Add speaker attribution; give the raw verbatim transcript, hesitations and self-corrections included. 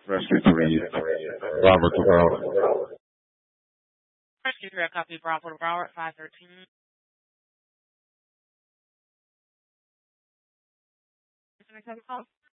Speaker 1: Rescue three, Robert to Broward.
Speaker 2: Rescue three, a copy of Bravo to Broward, five thirteen. Can I come call?